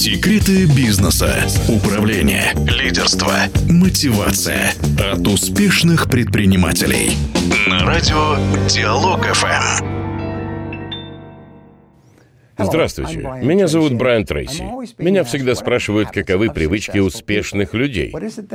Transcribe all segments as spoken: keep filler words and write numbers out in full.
Секреты бизнеса, управления, лидерства, мотивация от успешных предпринимателей. На радио Диалог эф эм. Здравствуйте, меня зовут Брайан Трейси. Меня всегда спрашивают, каковы привычки успешных людей.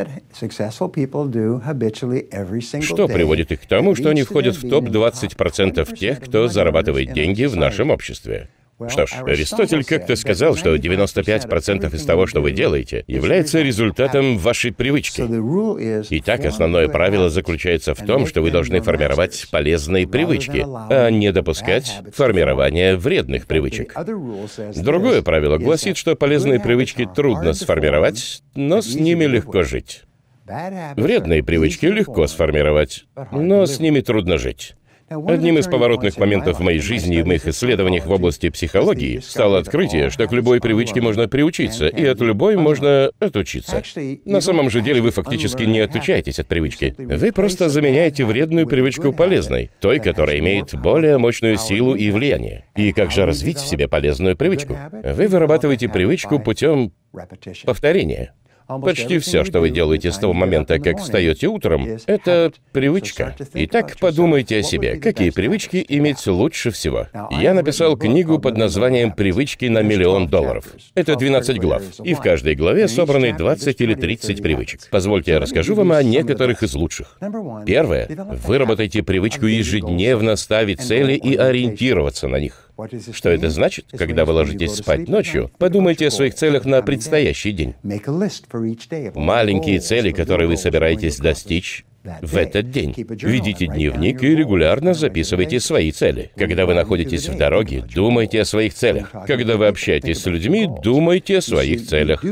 Что приводит их к тому, что они входят в топ двадцать процентов тех, кто зарабатывает деньги в нашем обществе? Что ж, Аристотель как-то сказал, что девяносто пять процентов из того, что вы делаете, является результатом вашей привычки. Итак, основное правило заключается в том, что вы должны формировать полезные привычки, а не допускать формирования вредных привычек. Другое правило гласит, что полезные привычки трудно сформировать, но с ними легко жить. Вредные привычки легко сформировать, но с ними трудно жить. Одним из поворотных моментов в моей жизни и в моих исследованиях в области психологии стало открытие, что к любой привычке можно приучиться, и от любой можно отучиться. На самом же деле вы фактически не отучаетесь от привычки. Вы просто заменяете вредную привычку полезной, той, которая имеет более мощную силу и влияние. И как же развить в себе полезную привычку? Вы вырабатываете привычку путем повторения. Почти все, что вы делаете с того момента, как встаете утром, это привычка. Итак, подумайте о себе, какие привычки иметь лучше всего. Я написал книгу под названием «Привычки на миллион долларов». Это двенадцать глав, и в каждой главе собраны двадцать или тридцать привычек. Позвольте, я расскажу вам о некоторых из лучших. Первое. Выработайте привычку ежедневно ставить цели и ориентироваться на них. Что это значит? Когда вы ложитесь спать ночью, подумайте о своих целях на предстоящий день. Маленькие цели, которые вы собираетесь достичь в этот день. Ведите дневник и регулярно записывайте свои цели. Когда вы находитесь в дороге, думайте о своих целях. Когда вы общаетесь с людьми, думайте о своих целях.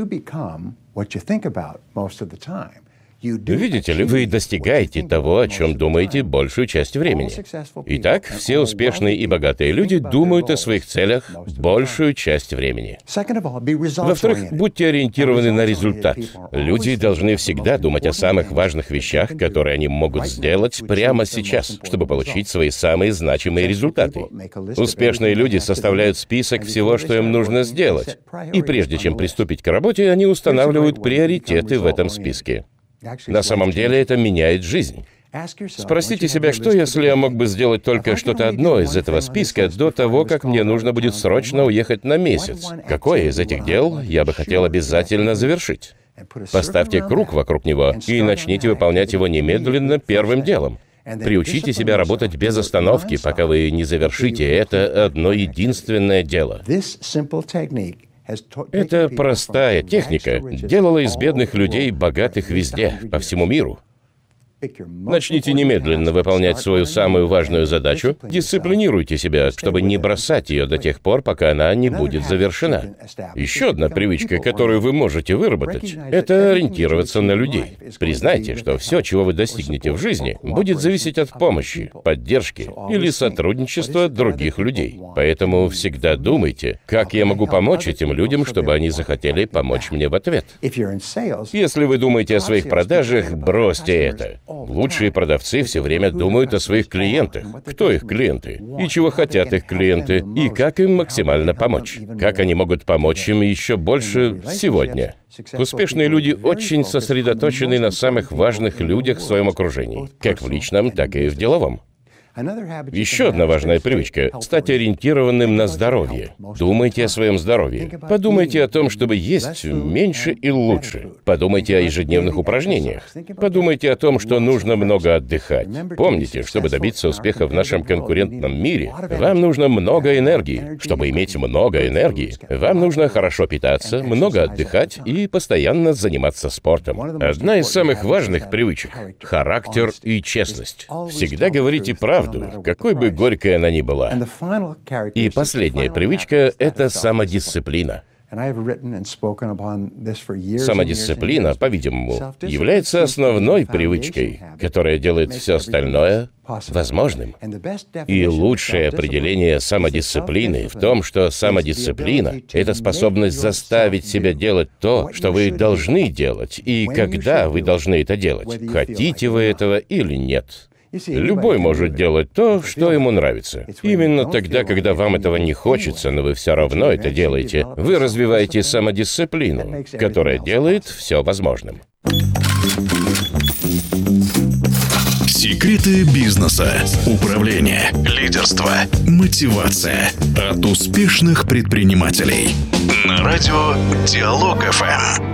Видите ли, вы достигаете того, о чем думаете большую часть времени. Итак, все успешные и богатые люди думают о своих целях большую часть времени. Во-вторых, будьте ориентированы на результат. Люди должны всегда думать о самых важных вещах, которые они могут сделать прямо сейчас, чтобы получить свои самые значимые результаты. Успешные люди составляют список всего, что им нужно сделать. И прежде чем приступить к работе, они устанавливают приоритеты в этом списке. На самом деле это меняет жизнь. Спросите себя, что если я мог бы сделать только что-то одно из этого списка до того, как мне нужно будет срочно уехать на месяц? Какое из этих дел я бы хотел обязательно завершить? Поставьте круг вокруг него и начните выполнять его немедленно первым делом. Приучите себя работать без остановки, пока вы не завершите это одно единственное дело. Эта простая техника делала из бедных людей богатых везде, по всему миру. Начните немедленно выполнять свою самую важную задачу, дисциплинируйте себя, чтобы не бросать ее до тех пор, пока она не будет завершена. Еще одна привычка, которую вы можете выработать, это ориентироваться на людей. Признайте, что все, чего вы достигнете в жизни, будет зависеть от помощи, поддержки или сотрудничества других людей. Поэтому всегда думайте, как я могу помочь этим людям, чтобы они захотели помочь мне в ответ. Если вы думаете о своих продажах, бросьте это. Лучшие продавцы все время думают о своих клиентах. Кто их клиенты? И чего хотят их клиенты? И как им максимально помочь? Как они могут помочь им еще больше сегодня? Успешные люди очень сосредоточены на самых важных людях в своем окружении, как в личном, так и в деловом. Еще одна важная привычка – стать ориентированным на здоровье. Думайте о своем здоровье. Подумайте о том, чтобы есть меньше и лучше. Подумайте о ежедневных упражнениях. Подумайте о том, что нужно много отдыхать. Помните, чтобы добиться успеха в нашем конкурентном мире, вам нужно много энергии. Чтобы иметь много энергии, вам нужно хорошо питаться, много отдыхать и постоянно заниматься спортом. Одна из самых важных привычек – характер и честность. Всегда говорите правду, какой бы горькой она ни была. И последняя привычка – это самодисциплина. Самодисциплина, по-видимому, является основной привычкой, которая делает все остальное возможным. И лучшее определение самодисциплины в том, что самодисциплина — это способность заставить себя делать то, что вы должны делать, и когда вы должны это делать, хотите вы этого или нет. Любой может делать то, что ему нравится. Именно тогда, когда вам этого не хочется, но вы все равно это делаете, вы развиваете самодисциплину, которая делает все возможным. Секреты бизнеса, управления, лидерства, мотивация от успешных предпринимателей. На радио Диалог эф эм.